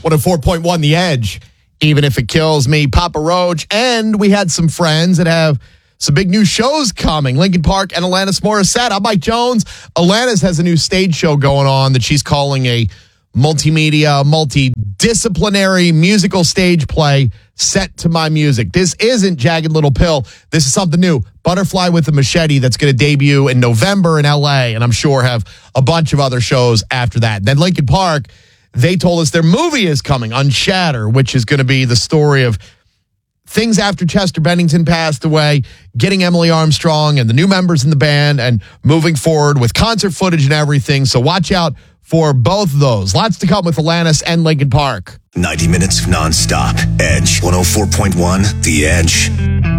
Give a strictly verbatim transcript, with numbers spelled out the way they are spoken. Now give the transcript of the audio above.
one oh four point one The Edge, even if it kills me, Papa Roach. And we had some friends that have some big new shows coming, Linkin Park and Alanis Morissette. I'm Mike Jones. Alanis has a new stage show going on that she's calling a multimedia, multidisciplinary musical stage play set to my music. This isn't Jagged Little Pill. This is something new. Butterfly with a Machete that's going to debut in November in L A, and I'm sure have a bunch of other shows after that. Then Linkin Park, they told us their movie is coming, Unshatter, which is going to be the story of things after Chester Bennington passed away, getting Emily Armstrong and the new members in the band, and moving forward with concert footage and everything. So watch out for both of those. Lots to come with Alanis and Linkin Park. ninety minutes of nonstop. Edge one oh four point one, The Edge.